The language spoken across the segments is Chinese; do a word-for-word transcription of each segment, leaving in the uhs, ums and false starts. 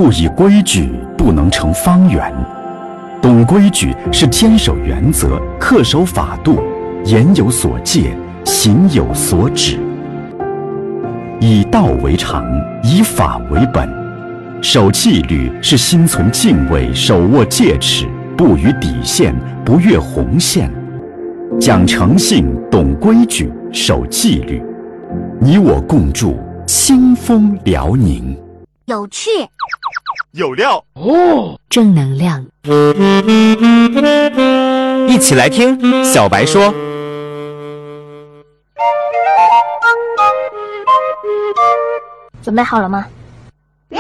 不以规矩，不能成方圆。懂规矩是坚守原则，恪守法度，言有所戒，行有所止。以道为常，以法为本。守纪律是心存敬畏，手握戒尺，不逾底线，不越红线。讲诚信，懂规矩，守纪律，你我共筑清风辽宁。 有趣， 有料哦， 正能量。 一起来听小白说。 准备好了吗？ Ready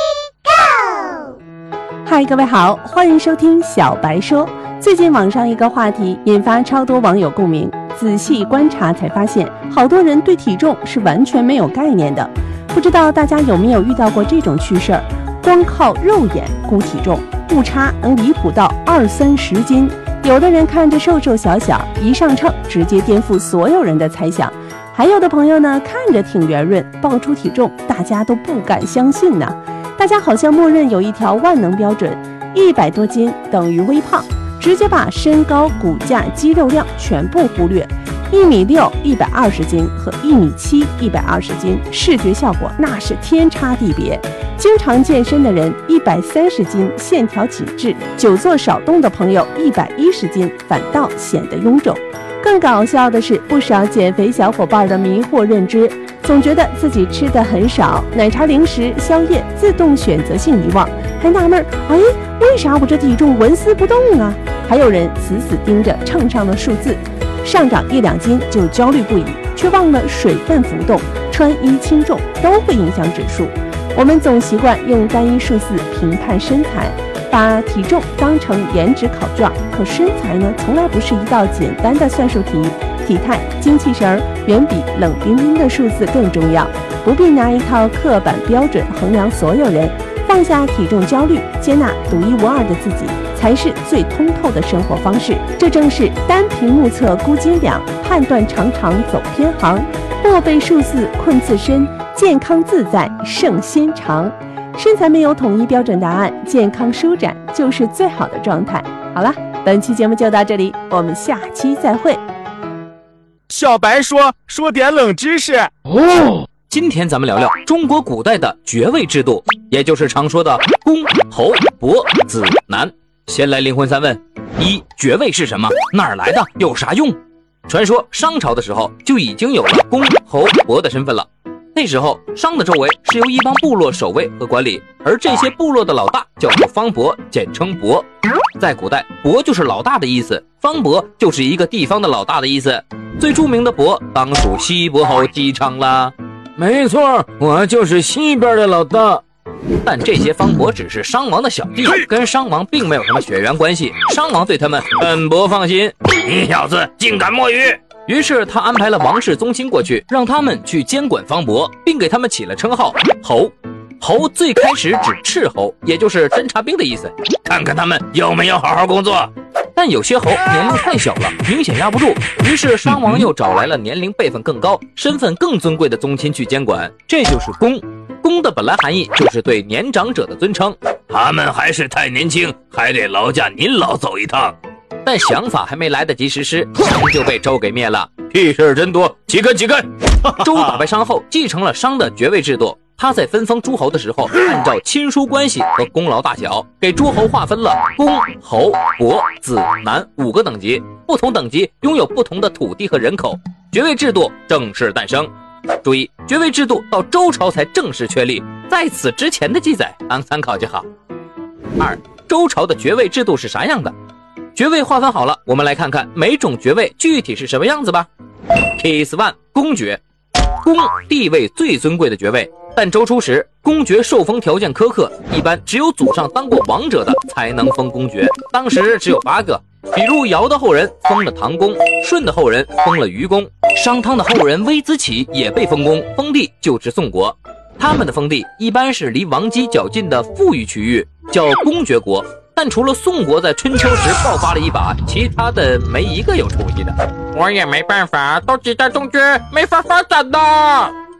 Go！ 嗨，各位好，欢迎收听小白说。最近网上一个话题引发超多网友共鸣，仔细观察才发现，好多人对体重是完全没有概念的。不知道大家有没有遇到过这种趣事儿？光靠肉眼估体重，误差能离谱到二三十斤。有的人看着瘦瘦小小，一上秤直接颠覆所有人的猜想。还有的朋友呢，看着挺圆润，报出体重，大家都不敢相信呢。大家好像默认有一条万能标准，一百多斤等于微胖，直接把身高、骨架、肌肉量全部忽略。一米六一百二十斤和一米七一百二十斤，视觉效果那是天差地别。经常健身的人一百三十斤，线条紧致；久坐少动的朋友一百一十斤，反倒显得臃肿。更搞笑的是，不少减肥小伙伴的迷惑认知，总觉得自己吃的很少，奶茶、零食、宵夜自动选择性遗忘，还纳闷儿，哎，为啥我这体重纹丝不动啊？还有人死死盯着秤上的数字，上涨一两斤就焦虑不已，却忘了水分浮动、穿衣轻重都会影响指数。我们总习惯用单一数字评判身材，把体重当成颜值考卷，可身材呢，从来不是一道简单的算术题。体态、精气神儿远比冷冰冰的数字更重要，不必拿一套刻板标准衡量所有人。放下体重焦虑，接纳独一无二的自己，才是最通透的生活方式。这正是单凭目测估斤两，判断常常走偏行，莫被数字困自身，健康自在胜先尝。身材没有统一标准答案，健康舒展就是最好的状态。好了，本期节目就到这里，我们下期再会。 小白说，说点冷知识哦。今天咱们聊聊中国古代的爵位制度，也就是常说的公、侯、伯、子、男。先来灵魂三问：一、爵位是什么？哪儿来的？有啥用？传说商朝的时候就已经有了公、侯、伯的身份了。那时候商的周围是由一帮部落守卫和管理，而这些部落的老大叫做方伯，简称伯。在古代，伯就是老大的意思，方伯就是一个地方的老大的意思。最著名的伯当属西伯侯姬昌啦。 没错，我就是西边的老大。 但这些方伯只是商王的小弟，跟商王并没有什么血缘关系，商王对他们很不放心。 你小子竟敢摸鱼！ 于是他安排了王室宗亲过去，让他们去监管方伯，并给他们起了称号侯。侯最开始指斥候，也就是侦察兵的意思， 看看他们有没有好好工作。 但有些侯年龄太小了，明显压不住，于是商王又找来了年龄辈分更高、身份更尊贵的宗亲去监管，这就是公。公的本来含义就是对年长者的尊称， 他们还是太年轻，还得劳驾您老走一趟。 但想法还没来得及实施，商就被周给灭了。 屁事真多，起开起开！ 周打败商后，继承了商的爵位制度。他在分封诸侯的时候，按照亲疏关系和功劳大小，给诸侯划分了公、侯、伯、子、男五个等级，不同等级拥有不同的土地和人口，爵位制度正式诞生。注意，爵位制度到周朝才正式确立，在此之前的记载当参考就好。二、周朝的爵位制度是啥样的？爵位划分好了，我们来看看每种爵位具体是什么样子吧。Case one， 公爵。公地位最尊贵的爵位，但周初时公爵受封条件苛刻，一般只有祖上当过王者的才能封公爵，当时只有八个，比如尧的后人封了唐公，舜的后人封了虞公，商汤的后人微子启也被封公，封地就是宋国。他们的封地一般是离王畿较近的富裕区域，叫公爵国。但除了宋国在春秋时爆发了一把，其他的没一个有出息的。 我也没办法，都几代宗爵没法发展的。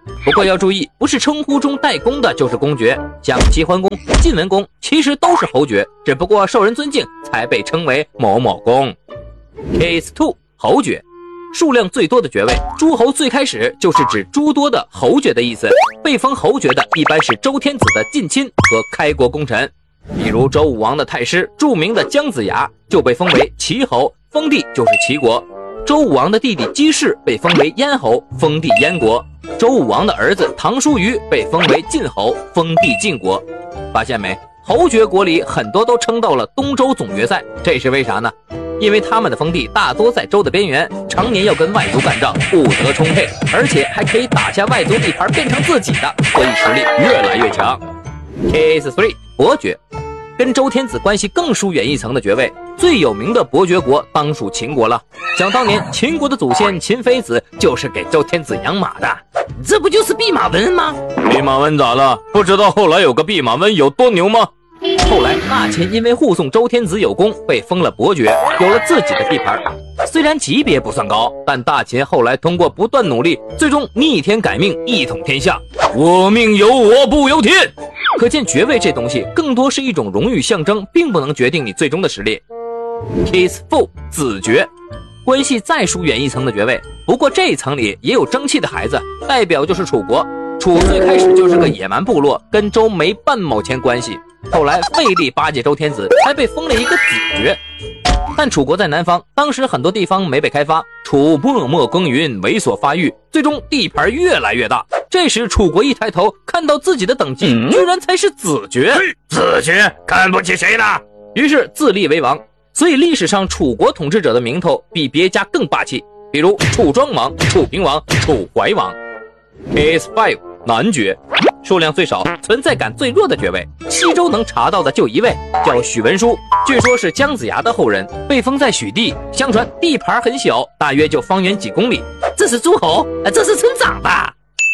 不过要注意，不是称呼中带公的就是公爵，像齐桓公、晋文公其实都是侯爵，只不过受人尊敬才被称为某某公。Case 二，侯爵。数量最多的爵位，诸侯最开始就是指诸多的侯爵的意思。被封侯爵的一般是周天子的近亲和开国功臣，比如周武王的太师著名的姜子牙就被封为齐侯，封地就是齐国。周武王的弟弟姬氏被封为燕侯，封地燕国。周武王的儿子唐叔虞被封为晋侯，封地晋国。发现没？侯爵国里很多都撑到了东周总决赛，这是为啥呢？因为他们的封地大多在州的边缘，常年要跟外族干仗，物德充沛，而且还可以打下外族地盘变成自己的，所以实力越来越强。Case 三，伯爵。跟周天子关系更疏远一层的爵位，最有名的伯爵国当属秦国了。想当年，秦国的祖先秦非子就是给周天子养马的，这不就是弼马温吗？ 弼马温咋了？不知道后来有个弼马温有多牛吗？ 后来纳秦因为护送周天子有功，被封了伯爵，有了自己的地盘。虽然级别不算高，但大秦后来通过不断努力，最终逆天改命，一统天下。我命由我不由天。可见爵位这东西更多是一种荣誉象征，并不能决定你最终的实力。Case 四，子爵。关系再疏远一层的爵位，不过这一层里也有争气的孩子，代表就是楚国。楚最开始就是个野蛮部落，跟周没半毛钱关系，后来费力巴结周天子，才被封了一个子爵。但楚国在南方，当时很多地方没被开发，楚默默耕耘，猥琐发育，最终地盘越来越大。这时楚国一抬头，看到自己的等级居然才是子爵， 子爵看不起谁呢？ 于是自立为王。所以历史上楚国统治者的名头比别家更霸气，比如楚庄王、楚平王、楚怀王。Case 五，男爵。数量最少、存在感最弱的爵位，西周能查到的就一位，叫许文书，据说是姜子牙的后人，被封在许地，相传地盘很小，大约就方圆几公里。这是诸侯，这是村长吧？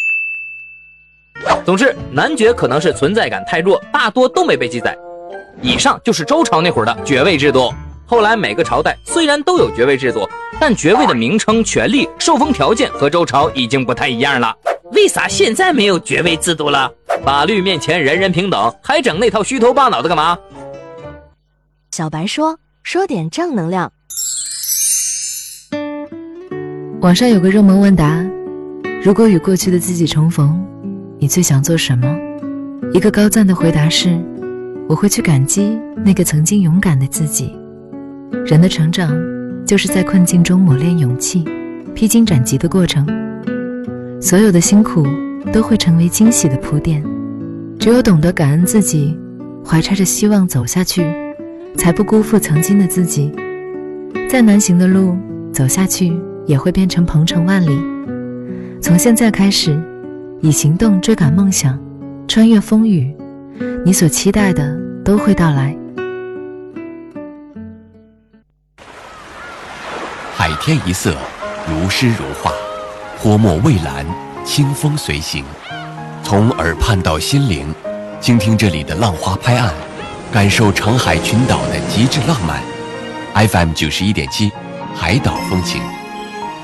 总之，男爵可能是存在感太弱，大多都没被记载。以上就是周朝那会儿的爵位制度。后来每个朝代虽然都有爵位制度，但爵位的名称、权力、受封条件和周朝已经不太一样了。为啥现在没有爵位制度了？法律面前人人平等，还整那套虚头巴脑的干嘛？ 小白说，说点正能量。 网上有个热门问答，如果与过去的自己重逢，你最想做什么？一个高赞的回答是，我会去感激那个曾经勇敢的自己。人的成长就是在困境中磨练勇气，披荆斩棘的过程，所有的辛苦都会成为惊喜的铺垫。只有懂得感恩自己，怀揣着希望走下去，才不辜负曾经的自己。再难行的路走下去，也会变成鹏程万里。从现在开始，以行动追赶梦想，穿越风雨，你所期待的都会到来。 海天一色，如诗如画，泼墨蔚蓝，清风随行。从耳畔到心灵，倾听这里的浪花拍岸，感受长海群岛的极致浪漫。F M 九十一点七，海岛风情。